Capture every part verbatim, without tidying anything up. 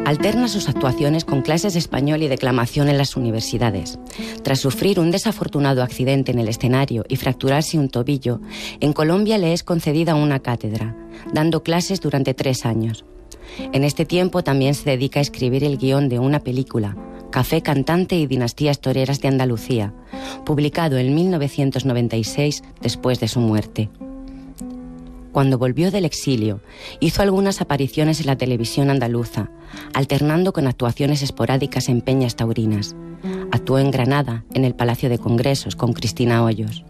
Alterna sus actuaciones con clases de español y declamación en las universidades. Tras sufrir un desafortunado accidente en el escenario y fracturarse un tobillo, en Colombia le es concedida una cátedra, dando clases durante tres años. En este tiempo también se dedica a escribir el guión de una película, Café Cantante y Dinastías Toreras de Andalucía, publicado en mil novecientos noventa y seis después de su muerte. Cuando volvió del exilio, hizo algunas apariciones en la televisión andaluza, alternando con actuaciones esporádicas en peñas taurinas. Actuó en Granada, en el Palacio de Congresos, con Cristina Hoyos.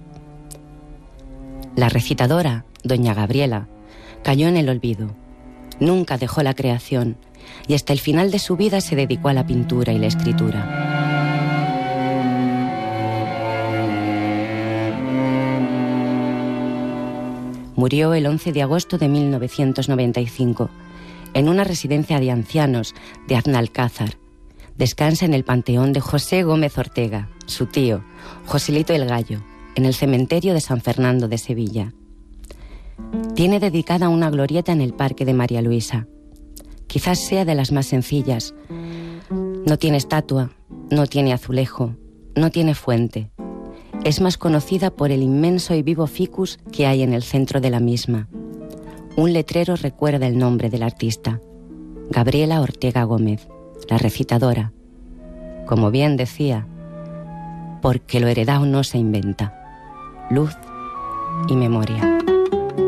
La recitadora, doña Gabriela, cayó en el olvido. Nunca dejó la creación y hasta el final de su vida se dedicó a la pintura y la escritura. Murió el once de agosto de mil novecientos noventa y cinco, en una residencia de ancianos de Aznalcázar. Descansa en el panteón de José Gómez Ortega, su tío, Joselito el Gallo, en el cementerio de San Fernando de Sevilla. Tiene dedicada una glorieta en el Parque de María Luisa. Quizás sea de las más sencillas. No tiene estatua, no tiene azulejo, no tiene fuente. Es más conocida por el inmenso y vivo ficus que hay en el centro de la misma. Un letrero recuerda el nombre del artista, Gabriela Ortega Gómez, la recitadora. Como bien decía, porque lo heredado no se inventa. Luz y memoria.